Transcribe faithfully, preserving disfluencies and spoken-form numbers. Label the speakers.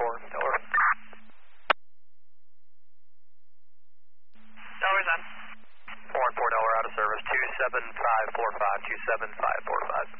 Speaker 1: four, Delaware.
Speaker 2: Delaware's on.
Speaker 1: four and four, Delaware out of service, two seven five four five, two seven five four five.